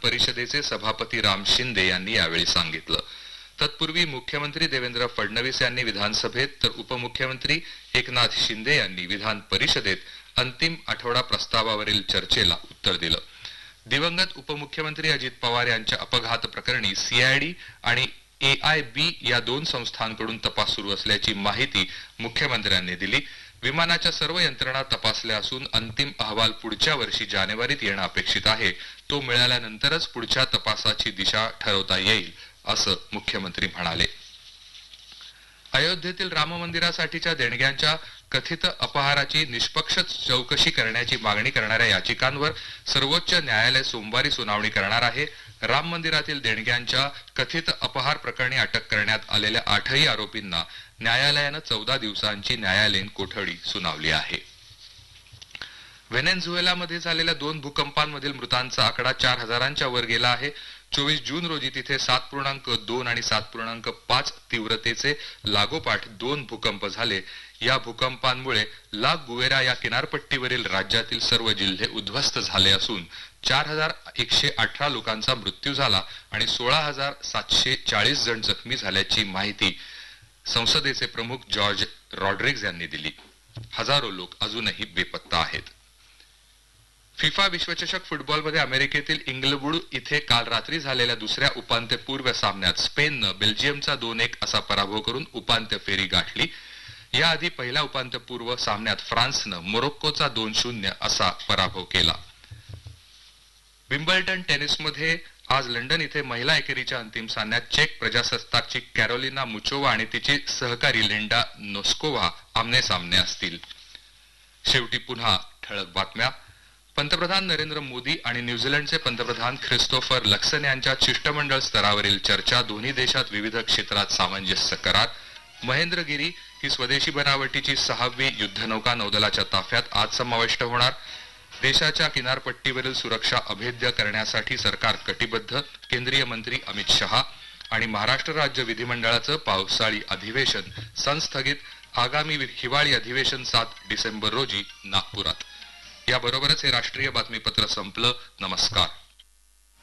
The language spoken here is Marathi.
परिषदेचे सभापती राम शिंदे यांनी यावेळी सांगितलं। तत्पूर्वी मुख्यमंत्री देवेंद्र फडणवीस यांनी विधानसभेत तर उपमुख्यमंत्री एकनाथ शिंदे यांनी विधान परिषदेत अंतिम आठवडा प्रस्तावावरील चर्चेला उत्तर दिलं। दिवंगत उपमुख्यमंत्री अजित पवार यांच्या अपघात प्रकरणी सीआयडी आणि एआयबी या दोन संस्थांकडून तपास सुरू असल्याची माहिती मुख्यमंत्र्यांनी दिली। विमानाच्या सर्व यंत्रणा तपासल्या असून अंतिम अहवाल पुढच्या वर्षी जानेवारीत येणं अपेक्षित आहे। तो मिळाल्यानंतरच पुढच्या तपासाची दिशा ठरवता येईल असं मुख्यमंत्री म्हणाले। अयोध्येतील राम मंदिरासाठीच्या देणग्यांच्या कथित अपहाराची निष्पक्ष चौकशी करण्याची मागणी करणाऱ्या याचिकांवर सर्वोच्च न्यायालय सोमवारी सुनावणी करणार आहे। राम मंदिरातील देणग्यांच्या कथित अपहार प्रकरणी अटक करण्यात आलेल्या 8ही आरोपींना न्यायालयानं 14 दिवसांची न्यायालयीन कोठडी सुनावली आहे। व्हेनेझुएलामध्ये झालेल्या 2 भूकंपांमधील मृतांचा आकडा 4000च्या वर गेला आहे। 24 जून रोजी तिथे 7.2 आणि 7.5 तीव्रतेचे लागोपाठ 2 भूकंप झाले। या भूकंपांमुळे ला गुवेरा या किनारपट्टीवरील राज्यातील सर्व जिल्हे उद्ध्वस्त झाले असून 4118 लोकांचा मृत्यू झाला आणि 16740 जण जखमी झाल्याची माहिती संसदेचे प्रमुख जॉर्ज रॉड्रिग्ज यांनी दिली। हजारो लोक अजूनही बेपत्ता आहेत। फिफा विश्वचषक फुटबॉलमध्ये अमेरिकेतील इंग्लवूड इथे काल रात्री झालेल्या दुसऱ्या उपांत्यपूर्व सामन्यात स्पेननं बेल्जियमचा 2-1 असा पराभव करून उपांत्य फेरी गाठली। याआधी पहिल्या उपांत्यपूर्व सामन्यात फ्रान्सनं मोरोक्कोचा 2-0 असा पराभव केला। विम्बल्डन टेनिसमध्ये आज लंडन इथे महिला एकेरीच्या अंतिम सामन्यात चेक प्रजासत्ताकची कॅरोलिना मुचोवा आणि तिची सहकारी लिंडा नोस्कोवा आमने सामने असतील। शेवटी पुन्हा ठळक बातम्या। पंतप्रधान नरेंद्र मोदी आणि न्यूझीलंडचे पंतप्रधान ख्रिस्तोफर लक्सन यांच्या शिष्टमंडळ स्तरावरील चर्चा। दोन्ही देशात विविध क्षेत्रात सामंजस्य करार। महेंद्रगिरी ही स्वदेशी बनावटीची 6वी युद्धनौका नौदलाच्या ताफ्यात आज समाविष्ट होणार। देशाच्या किनारपट्टीवरील सुरक्षा अभेद्य करण्यासाठी सरकार कटिबद्ध। केंद्रीय मंत्री अमित शहा आणि महाराष्ट्र राज्य विधिमंडळाचं पावसाळी अधिवेशन संस्थगित। आगामी हिवाळी अधिवेशन 7 डिसेंबर रोजी नागपुरात। याबरोबरच हे राष्ट्रीय बातमीपत्र संपलं। नमस्कार।